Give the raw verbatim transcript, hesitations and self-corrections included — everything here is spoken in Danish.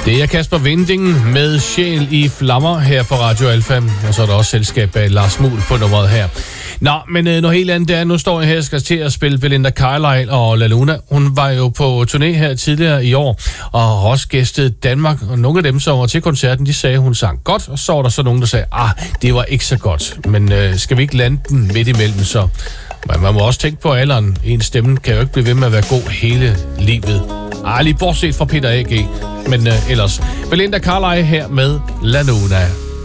Det er Kasper Winding med Sjæl i Flammer her på Radio Alfa, og så er der også selskab bag Lars Muhl på nummeret her. Nå, men øh, noget helt andet er, nu står jeg her og skal til at spille Belinda Carlisle og La Luna. Hun var jo på turné her tidligere i år, og har også gæstet Danmark, og nogle af dem, som var til koncerten, de sagde, hun sang godt, og så var der så nogen, der sagde, ah, det var ikke så godt, men øh, skal vi ikke lande den midt imellem, så men man må også tænke på alderen. En stemme kan jo ikke blive ved med at være god hele livet. Ah, lige bortset fra Peter A G. Men øh, ellers, Belinda Carlisle her med La Luna.